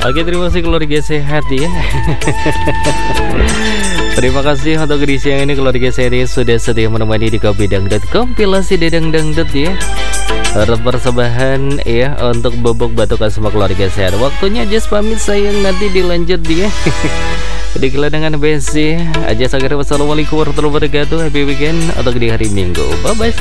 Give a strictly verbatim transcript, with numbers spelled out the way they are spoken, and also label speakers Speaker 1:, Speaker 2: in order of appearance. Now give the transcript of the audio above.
Speaker 1: Oke, terima kasih keluarga sehat ya. Terima kasih untuk di siang ini keluarga seri sudah setia menemani di Kopi Dangdut kompilasi Dedang Dangdut ya. Harap persembahan ya untuk Bobok Batukan semua keluarga sehat. Waktunya Jess pamit sayang, nanti dilanjut dia. Di dengan Besi aja. Wassalamualaikum warahmatullahi wabarakatuh. Happy weekend untuk di hari Minggu. Bye bye.